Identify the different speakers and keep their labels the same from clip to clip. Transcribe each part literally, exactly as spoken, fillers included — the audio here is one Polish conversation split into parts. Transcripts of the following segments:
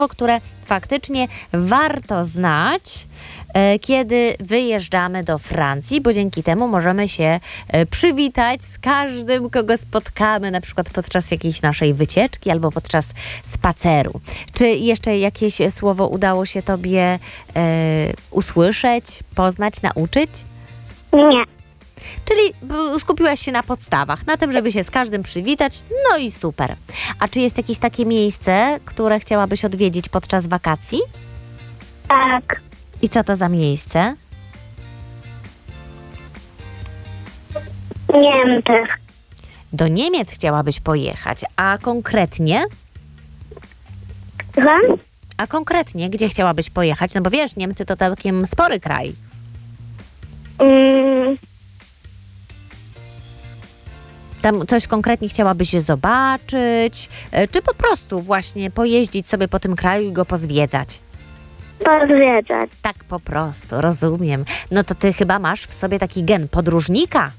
Speaker 1: które faktycznie warto znać, e, kiedy wyjeżdżamy do Francji, bo dzięki temu możemy się e, przywitać z każdym, kogo spotkamy, na przykład podczas jakiejś naszej wycieczki albo podczas spaceru. Czy jeszcze jakieś słowo udało się tobie e, usłyszeć, poznać, nauczyć?
Speaker 2: Nie.
Speaker 1: Czyli b- skupiłaś się na podstawach, na tym, żeby się z każdym przywitać, no i super. A czy jest jakieś takie miejsce, które chciałabyś odwiedzić podczas wakacji?
Speaker 2: Tak.
Speaker 1: I co to za miejsce?
Speaker 2: Niemczech.
Speaker 1: Do Niemiec chciałabyś pojechać, a konkretnie?
Speaker 2: Słucham?
Speaker 1: A konkretnie, gdzie chciałabyś pojechać? No bo wiesz, Niemcy to całkiem spory kraj.
Speaker 2: Mm,
Speaker 1: Tam coś konkretnie chciałabyś zobaczyć, e, czy po prostu właśnie pojeździć sobie po tym kraju i go pozwiedzać?
Speaker 2: pozwiedzać.
Speaker 1: Tak po prostu, rozumiem. No to ty chyba masz w sobie taki gen podróżnika.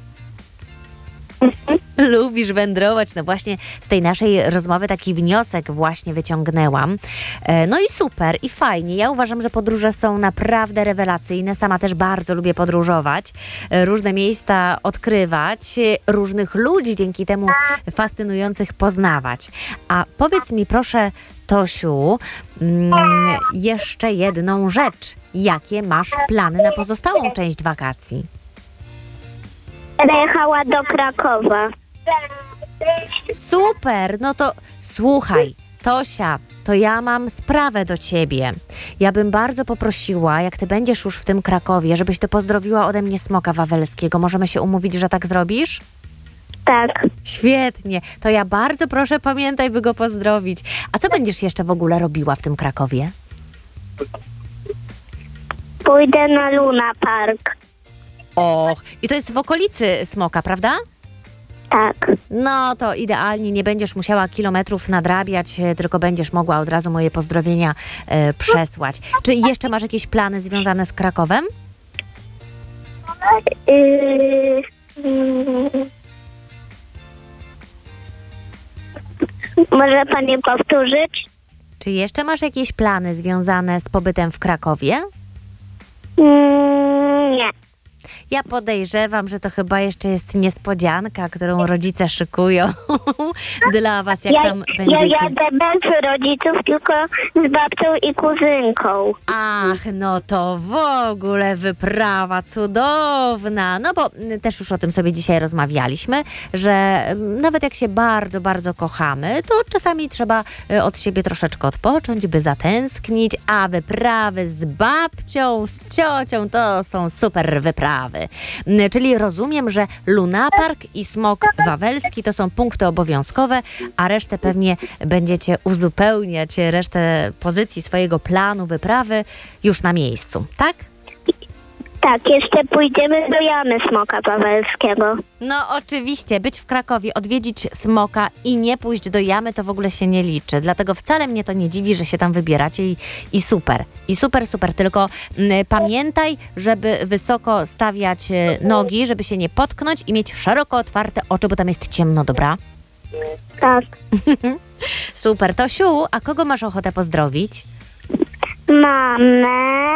Speaker 1: Lubisz wędrować. No właśnie z tej naszej rozmowy taki wniosek właśnie wyciągnęłam. E, No i super, i fajnie. Ja uważam, że podróże są naprawdę rewelacyjne. Sama też bardzo lubię podróżować, e, różne miejsca odkrywać, e, różnych ludzi dzięki temu fascynujących poznawać. A powiedz mi proszę, Tosiu, mm, jeszcze jedną rzecz. Jakie masz plany na pozostałą część wakacji?
Speaker 2: Będę jechała do Krakowa.
Speaker 1: Super, no to słuchaj, Tosia, to ja mam sprawę do ciebie. Ja bym bardzo poprosiła, jak ty będziesz już w tym Krakowie, żebyś ty pozdrowiła ode mnie Smoka Wawelskiego. Możemy się umówić, że tak zrobisz?
Speaker 2: Tak.
Speaker 1: Świetnie, to ja bardzo proszę, pamiętaj, by go pozdrowić. A co będziesz jeszcze w ogóle robiła w tym Krakowie?
Speaker 2: Pójdę na Luna Park.
Speaker 1: Och, i to jest w okolicy Smoka, prawda?
Speaker 2: Tak.
Speaker 1: No to idealnie, nie będziesz musiała kilometrów nadrabiać, e, tylko będziesz mogła od razu moje pozdrowienia e, przesłać. Czy jeszcze masz jakieś plany związane z Krakowem?
Speaker 2: Yy, mm. Może pani powtórzyć?
Speaker 1: Czy jeszcze masz jakieś plany związane z pobytem w Krakowie?
Speaker 2: Mm, nie.
Speaker 1: Ja podejrzewam, że to chyba jeszcze jest niespodzianka, którą rodzice szykują dla was, jak
Speaker 2: Ja,
Speaker 1: tam
Speaker 2: ja
Speaker 1: będziecie.
Speaker 2: jadę bez rodziców, tylko z babcią i kuzynką.
Speaker 1: Ach, no to w ogóle wyprawa cudowna. No bo mm, też już o tym sobie dzisiaj rozmawialiśmy, że mm, nawet jak się bardzo, bardzo kochamy, to czasami trzeba y, od siebie troszeczkę odpocząć, by zatęsknić, a wyprawy z babcią, z ciocią to są super wyprawy. Mm, Czyli rozumiem, że Lunapark i Smok Wawelski to są punkty obowiązkowe, a resztę pewnie będziecie uzupełniać, resztę pozycji swojego planu wyprawy już na miejscu, tak?
Speaker 2: Tak, jeszcze pójdziemy do Jamy Smoka Wawelskiego.
Speaker 1: No oczywiście, być w Krakowie, odwiedzić Smoka i nie pójść do Jamy to w ogóle się nie liczy. Dlatego wcale mnie to nie dziwi, że się tam wybieracie i, i super. I super, super. Tylko mm, pamiętaj, żeby wysoko stawiać e, nogi, żeby się nie potknąć i mieć szeroko otwarte oczy, bo tam jest ciemno, dobra?
Speaker 2: Tak.
Speaker 1: Super. Tosiu, a kogo masz ochotę pozdrowić?
Speaker 2: Mamę,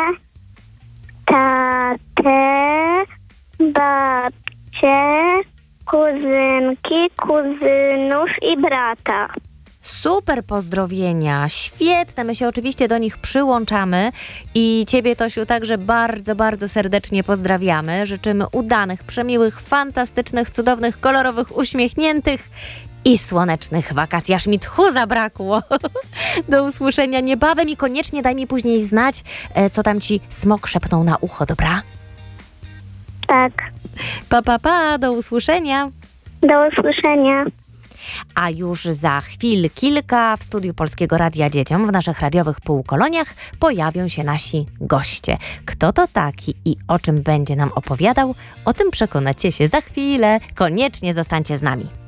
Speaker 2: tatę, babcię, kuzynki, kuzynów i brata.
Speaker 1: Super pozdrowienia, świetne, my się oczywiście do nich przyłączamy i ciebie, Tosiu, także bardzo, bardzo serdecznie pozdrawiamy. Życzymy udanych, przemiłych, fantastycznych, cudownych, kolorowych, uśmiechniętych i słonecznych wakacji. Aż mi tchu zabrakło. Do usłyszenia niebawem i koniecznie daj mi później znać, e, co tam ci Smok szepnął na ucho, dobra?
Speaker 2: Tak.
Speaker 1: Pa, pa, pa, do usłyszenia.
Speaker 2: Do usłyszenia.
Speaker 1: A już za chwil kilka w studiu Polskiego Radia Dzieciom w naszych radiowych półkoloniach pojawią się nasi goście. Kto to taki i o czym będzie nam opowiadał, o tym przekonacie się za chwilę. Koniecznie zostańcie z nami.